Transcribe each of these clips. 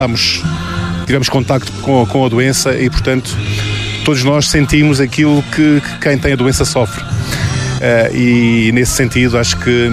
tivemos contacto com a doença e, portanto, todos nós sentimos aquilo que quem tem a doença sofre. E, nesse sentido, acho que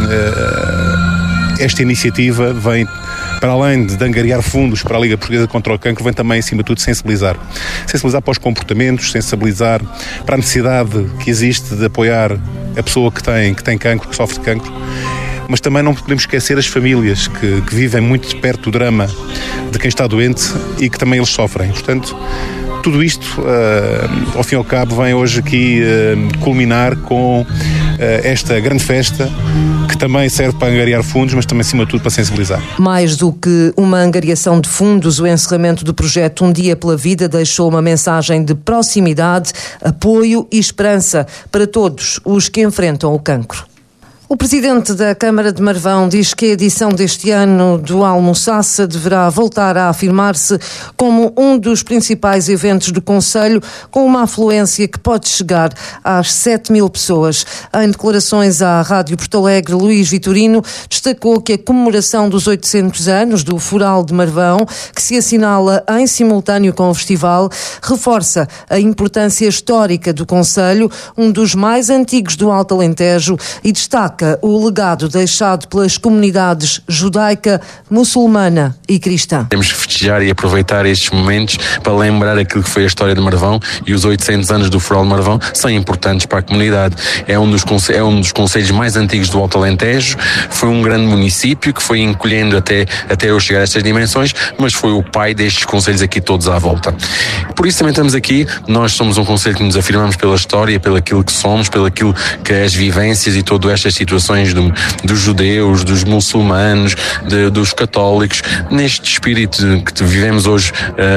esta iniciativa vem, para além de angariar fundos para a Liga Portuguesa contra o Cancro, vem também, acima de tudo, sensibilizar para os comportamentos, sensibilizar para a necessidade que existe de apoiar a pessoa que tem cancro, que sofre de cancro. Mas também não podemos esquecer as famílias que vivem muito de perto do drama de quem está doente e que também eles sofrem. Portanto, tudo isto, ao fim e ao cabo, vem hoje aqui culminar com esta grande festa, que também serve para angariar fundos, mas também, acima de tudo, para sensibilizar. Mais do que uma angariação de fundos, o encerramento do projeto Um Dia pela Vida deixou uma mensagem de proximidade, apoio e esperança para todos os que enfrentam o cancro. O presidente da Câmara de Marvão diz que a edição deste ano do Almoçaça deverá voltar a afirmar-se como um dos principais eventos do concelho, com uma afluência que pode chegar às 7.000 pessoas. Em declarações à Rádio Porto Alegre, Luís Vitorino destacou que a comemoração dos 800 anos do Foral de Marvão, que se assinala em simultâneo com o festival, reforça a importância histórica do concelho, um dos mais antigos do Alto Alentejo, e destaca o legado deixado pelas comunidades judaica, muçulmana e cristã. Temos de festejar e aproveitar estes momentos para lembrar aquilo que foi a história de Marvão, e os 800 anos do Foral de Marvão são importantes para a comunidade. É um dos concelhos mais antigos do Alto Alentejo, foi um grande município que foi encolhendo até eu chegar a estas dimensões, mas foi o pai destes concelhos aqui todos à volta. Por isso também estamos aqui. Nós somos um concelho que nos afirmamos pela história, pelo aquilo que somos, pelo aquilo que as vivências e todas estas situações dos judeus, dos muçulmanos, dos católicos, neste espírito que vivemos hoje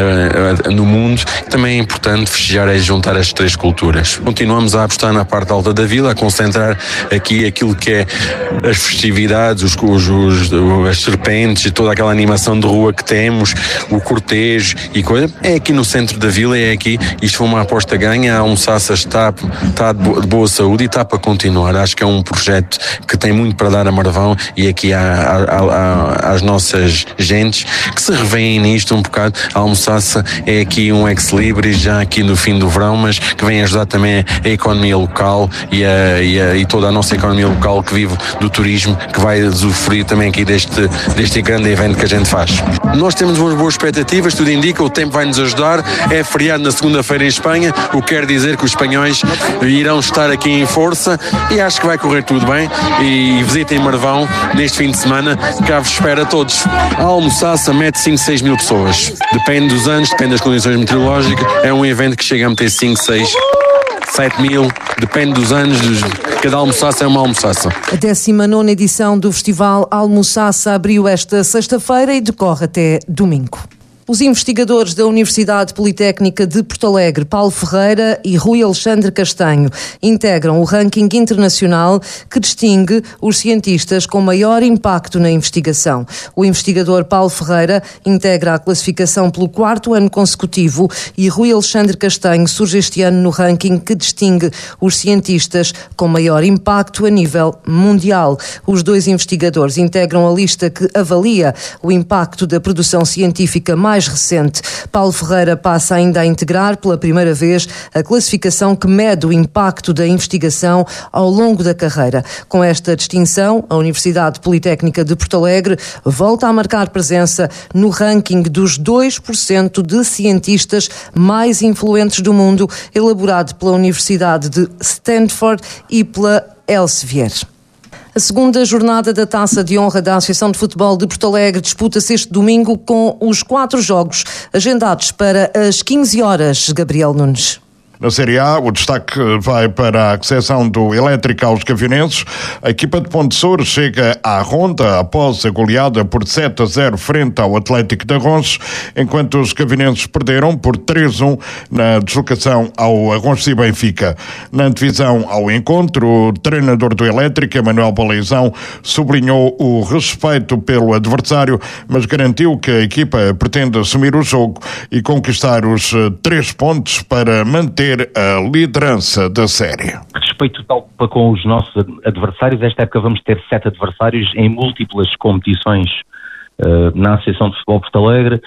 no mundo. Também é importante festejar e juntar as três culturas. Continuamos a apostar na parte alta da vila, a concentrar aqui aquilo que é as festividades, as serpentes e toda aquela animação de rua que temos, o cortejo e coisa. É aqui no centro da vila, é aqui. Isto foi uma aposta ganha. A Almoçaça está de boa saúde e está para continuar. Acho que é um projeto que tem muito para dar a Marvão e aqui às nossas gentes que se revêem nisto um bocado. A Almoçaça é aqui um ex-libris já aqui no fim do verão, mas que vem ajudar também a economia local e toda a nossa economia local que vive do turismo, que vai usufruir também aqui deste grande evento que a gente faz. Nós temos umas boas expectativas, tudo indica, o tempo vai nos ajudar. É feriado na segunda-feira em Espanha, o que quer dizer que os espanhóis irão estar aqui em força, e acho que vai correr tudo bem. E visitem Marvão neste fim de semana, cá vos espera a todos. A Almoçaça mete 5-6 mil pessoas. Depende dos anos, depende das condições meteorológicas. É um evento que chega a meter 5, 6, 7 mil, depende dos anos. Cada Almoçaça é uma Almoçaça. A 19ª edição do Festival Almoçaça abriu esta sexta-feira e decorre até domingo. Os investigadores da Universidade Politécnica de Porto Alegre, Paulo Ferreira e Rui Alexandre Castanho, integram o ranking internacional que distingue os cientistas com maior impacto na investigação. O investigador Paulo Ferreira integra a classificação pelo 4º ano consecutivo e Rui Alexandre Castanho surge este ano no ranking que distingue os cientistas com maior impacto a nível mundial. Os dois investigadores integram a lista que avalia o impacto da produção científica mais recente. Paulo Ferreira passa ainda a integrar pela primeira vez a classificação que mede o impacto da investigação ao longo da carreira. Com esta distinção, a Universidade Politécnica de Porto Alegre volta a marcar presença no ranking dos 2% de cientistas mais influentes do mundo, elaborado pela Universidade de Stanford e pela Elsevier. A segunda jornada da Taça de Honra da Associação de Futebol de Porto Alegre disputa-se este domingo com os 4 jogos agendados para as 15 horas. Gabriel Nunes. Na Série A, o destaque vai para a recepção do Elétrica aos Cavinenses. A equipa de Ponte Soure chega à ronda após a goleada por 7-0 frente ao Atlético de Arronches, enquanto os cavinenses perderam por 3-1 na deslocação ao Arronches e Benfica. Na antevisão ao encontro, o treinador do Elétrica, Manuel Baleizão, sublinhou o respeito pelo adversário, mas garantiu que a equipa pretende assumir o jogo e conquistar os 3 pontos para manter a liderança da série. Respeito total com os nossos adversários. Esta época vamos ter 7 adversários em múltiplas competições na Associação de Futebol Porto Alegre.